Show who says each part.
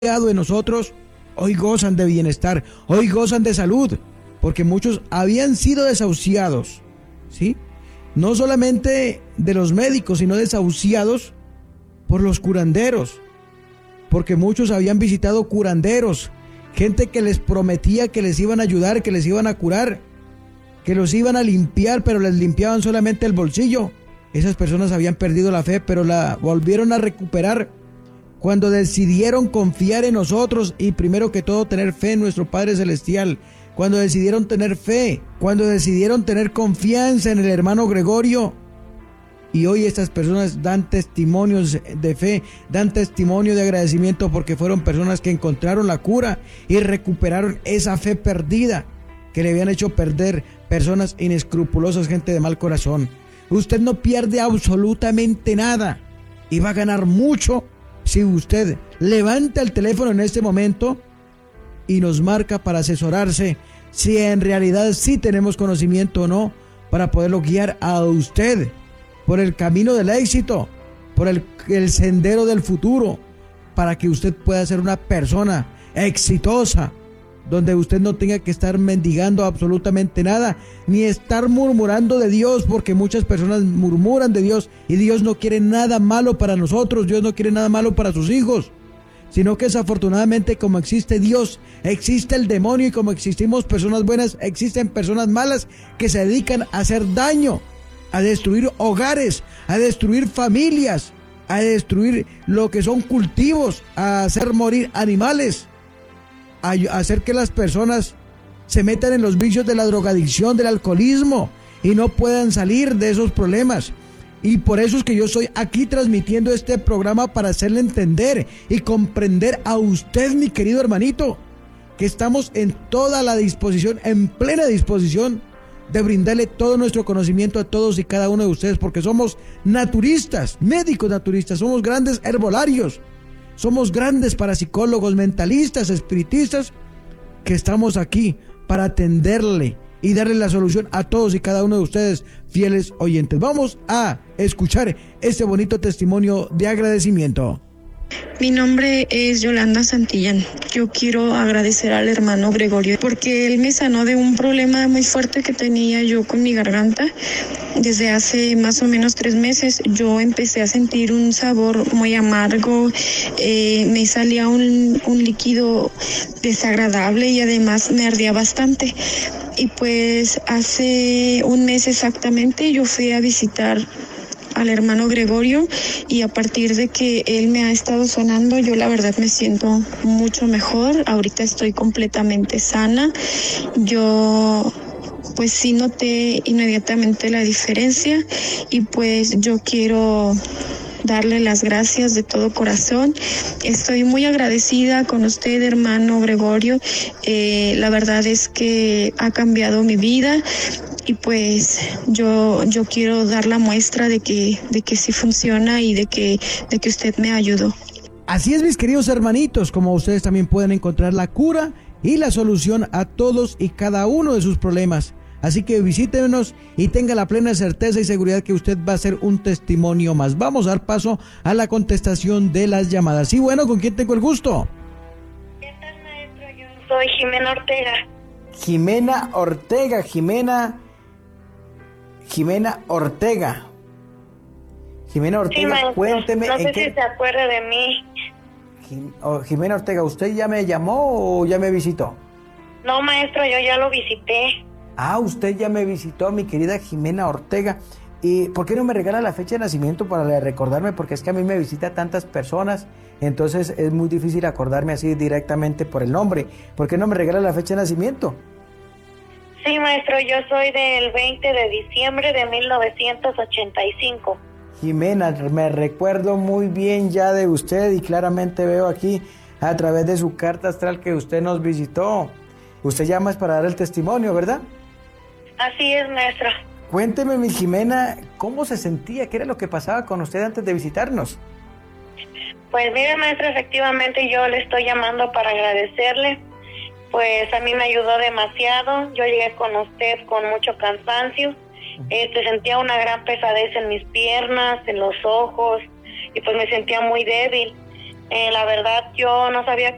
Speaker 1: en nosotros, hoy gozan de bienestar, hoy gozan de salud, porque muchos habían sido desahuciados, ¿sí? No solamente de los médicos, sino desahuciados por los curanderos, porque muchos habían visitado curanderos, gente que les prometía que les iban a ayudar, que les iban a curar, que los iban a limpiar, pero les limpiaban solamente el bolsillo. Esas personas habían perdido la fe, pero la volvieron a recuperar cuando decidieron confiar en nosotros y primero que todo tener fe en nuestro Padre Celestial. Cuando decidieron tener fe, cuando decidieron tener confianza en el hermano Gregorio. Y hoy estas personas dan testimonios de fe, dan testimonio de agradecimiento porque fueron personas que encontraron la cura y recuperaron esa fe perdida que le habían hecho perder personas inescrupulosas, gente de mal corazón. Usted no pierde absolutamente nada y va a ganar mucho si usted levanta el teléfono en este momento y nos marca para asesorarse si en realidad sí tenemos conocimiento o no, para poderlo guiar a usted por el camino del éxito, por el sendero del futuro, para que usted pueda ser una persona exitosa, donde usted no tenga que estar mendigando absolutamente nada, ni estar murmurando de Dios, porque muchas personas murmuran de Dios y Dios no quiere nada malo para nosotros, Dios no quiere nada malo para sus hijos, sino que desafortunadamente como existe Dios, existe el demonio, y como existimos personas buenas, existen personas malas que se dedican a hacer daño, a destruir hogares, a destruir familias, a destruir lo que son cultivos, a hacer morir animales, a hacer que las personas se metan en los vicios de la drogadicción, del alcoholismo y no puedan salir de esos problemas. Y por eso es que yo estoy aquí transmitiendo este programa para hacerle entender y comprender a usted, mi querido hermanito, que estamos en toda la disposición, en plena disposición de brindarle todo nuestro conocimiento a todos y cada uno de ustedes, porque somos naturistas, médicos naturistas, somos grandes herbolarios, somos grandes parapsicólogos, mentalistas, espiritistas, que estamos aquí para atenderle y darle la solución a todos y cada uno de ustedes, fieles oyentes. Vamos a escuchar este bonito testimonio de agradecimiento.
Speaker 2: Mi nombre es Yolanda Santillán. Yo quiero agradecer al hermano Gregorio porque él me sanó de un problema muy fuerte que tenía yo con mi garganta. Desde hace más o menos 3 meses yo empecé a sentir un sabor muy amargo, me salía un líquido desagradable y además me ardía bastante. Y pues hace un mes exactamente yo fui a visitar al hermano Gregorio y a partir de que él me ha estado sanando, yo la verdad me siento mucho mejor. Ahorita estoy completamente sana. Yo pues sí noté inmediatamente la diferencia y pues yo quiero darle las gracias de todo corazón. Estoy muy agradecida con usted, hermano Gregorio. La verdad es que ha cambiado mi vida y pues yo quiero dar la muestra de que sí funciona y de que usted me ayudó.
Speaker 1: Así es, mis queridos hermanitos, como ustedes también pueden encontrar la cura y la solución a todos y cada uno de sus problemas. Así que visítenos y tenga la plena certeza y seguridad que usted va a ser un testimonio más. Vamos a dar paso a la contestación de las llamadas. Sí, bueno, ¿con quién tengo el gusto?
Speaker 3: ¿Qué tal, maestro? Yo soy Jimena Ortega.
Speaker 1: Jimena Ortega, Jimena Ortega. Jimena Ortega,
Speaker 3: Sí, maestro.
Speaker 1: cuénteme.
Speaker 3: No sé si se acuerda de mí.
Speaker 1: Jimena Ortega, ¿usted ya me llamó o ya me visitó?
Speaker 3: No, maestro, yo ya lo visité.
Speaker 1: Ah, usted ya me visitó, mi querida Jimena Ortega. ¿Y por qué no me regala la fecha de nacimiento para recordarme? Porque es que a mí me visita tantas personas, entonces es muy difícil acordarme así directamente por el nombre. ¿Por qué no me regala la fecha de nacimiento?
Speaker 3: Sí, maestro, yo soy del 20 de diciembre de 1985.
Speaker 1: Jimena, me recuerdo muy bien ya de usted y claramente veo aquí a través de su carta astral que usted nos visitó. Usted llama es para dar el testimonio, ¿verdad?
Speaker 3: Así es, maestro.
Speaker 1: Cuénteme, mi Jimena, ¿cómo se sentía? ¿Qué era lo que pasaba con usted antes de visitarnos?
Speaker 3: Pues mire, maestro, efectivamente yo le estoy llamando para agradecerle. Pues a mí me ayudó demasiado. Yo llegué con usted con mucho cansancio. Sentía una gran pesadez en mis piernas, en los ojos, y pues me sentía muy débil. La verdad, yo no sabía